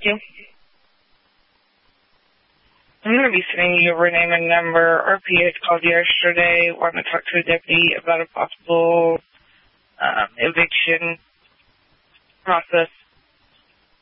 you. I'm going to be sending you over name and number. RPA called yesterday, wanting to talk to a deputy about a possible eviction process.